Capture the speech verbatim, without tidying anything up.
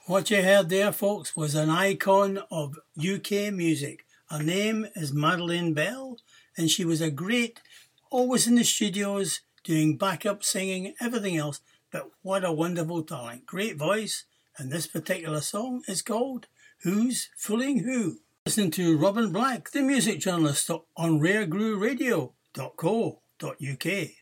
What you heard there, folks, was an icon of U K music. Her name is Madeleine Bell, and she was a great, always in the studios, doing backup singing, everything else, but what a wonderful talent. Great voice, and this particular song is called Who's Fooling Who? Listen to Robin Black, the music journalist on rare groove radio dot co dot uk.